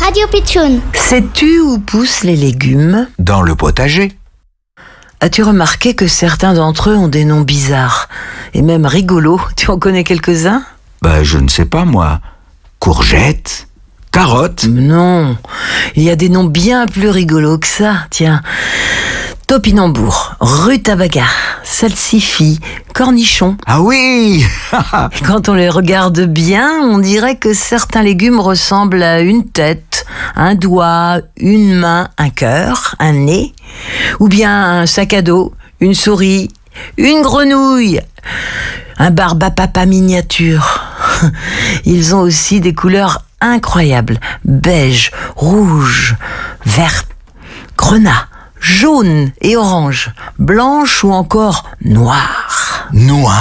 Radio Pitchoun. Sais-tu où poussent les légumes ? Dans le potager. As-tu remarqué que certains d'entre eux ont des noms bizarres et même rigolos ? Tu en connais quelques-uns ? Je ne sais pas moi. Courgettes, carottes. Non, il y a des noms bien plus rigolos que ça. Tiens, topinambour, rutabaga, salsifis, cornichon. Ah oui. Quand on les regarde bien, on dirait que certains légumes ressemblent à une tête, un doigt, une main, un cœur, un nez, ou bien un sac à dos, une souris, une grenouille, un barbe à papa miniature. Ils ont aussi des couleurs incroyables, beige, rouge, vert, grenat, jaune et orange, blanche ou encore noire. Noir ?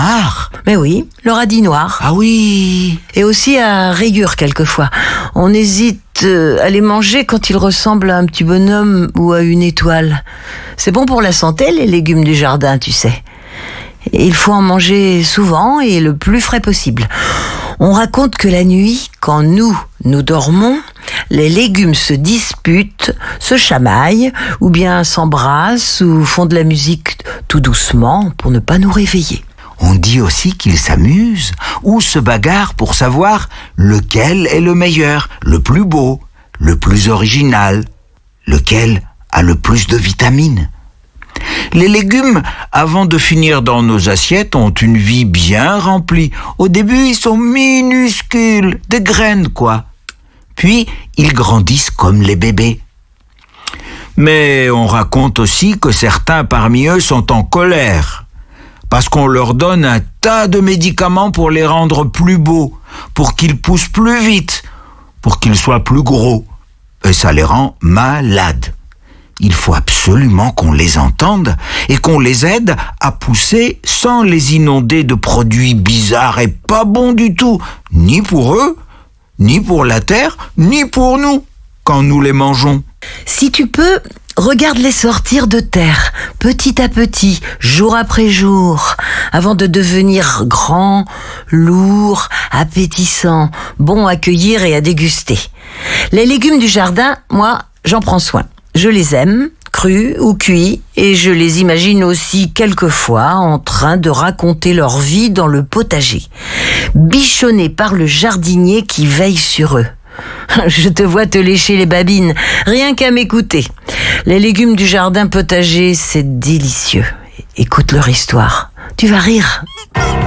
Mais oui, le radis noir. Ah oui. Et aussi à rayures quelquefois. On hésite à les manger quand ils ressemblent à un petit bonhomme ou à une étoile. C'est bon pour la santé, les légumes du jardin, tu sais. Et il faut en manger souvent et le plus frais possible. On raconte que la nuit, quand nous dormons, les légumes se disputent, se chamaillent, ou bien s'embrassent, ou font de la musique tout doucement pour ne pas nous réveiller. On dit aussi qu'ils s'amusent ou se bagarrent pour savoir lequel est le meilleur, le plus beau, le plus original, lequel a le plus de vitamines. Les légumes, avant de finir dans nos assiettes, ont une vie bien remplie. Au début, ils sont minuscules, des graines quoi. Puis, ils grandissent comme les bébés. Mais on raconte aussi que certains parmi eux sont en colère, parce qu'on leur donne un tas de médicaments pour les rendre plus beaux, pour qu'ils poussent plus vite, pour qu'ils soient plus gros. Et ça les rend malades. Il faut absolument qu'on les entende et qu'on les aide à pousser sans les inonder de produits bizarres et pas bons du tout, ni pour eux, ni pour la terre, ni pour nous, quand nous les mangeons. Si tu peux, regarde-les sortir de terre, petit à petit, jour après jour, avant de devenir grands, lourds, appétissants, bons à cueillir et à déguster. Les légumes du jardin, moi, j'en prends soin. Je les aime, crus ou cuits, et je les imagine aussi quelquefois en train de raconter leur vie dans le potager, bichonnés par le jardinier qui veille sur eux. Je te vois te lécher les babines, rien qu'à m'écouter. Les légumes du jardin potager, c'est délicieux. Écoute leur histoire, tu vas rire.